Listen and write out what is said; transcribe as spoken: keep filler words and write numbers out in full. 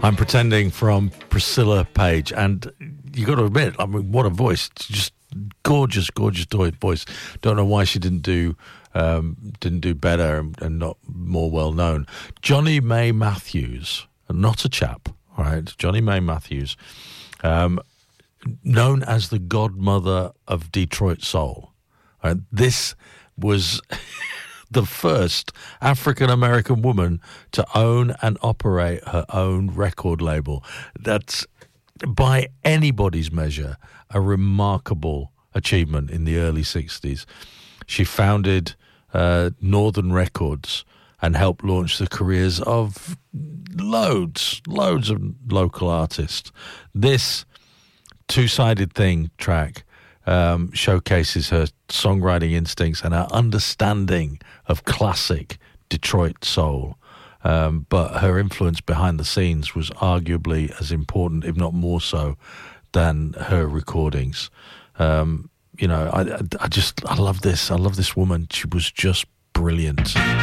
I'm Pretending from Priscilla Page, and you got to admit, I mean, what a voice! Just gorgeous, gorgeous voice. Don't know why she didn't do um, didn't do better and, and not more well known. Johnny May Matthews, not a chap, all right? Johnny May Matthews, um, known as the godmother of Detroit soul. All right? This was the first African-American woman to own and operate her own record label. That's, by anybody's measure, a remarkable achievement in the early sixties. She founded uh, Northern Records and helped launch the careers of loads, loads of local artists. This Two-Sided Thing track Um, showcases her songwriting instincts and her understanding of classic Detroit soul. Um, but her influence behind the scenes was arguably as important, if not more so, than her recordings. Um, you know, I, I, I just, I love this. I love this woman. She was just brilliant.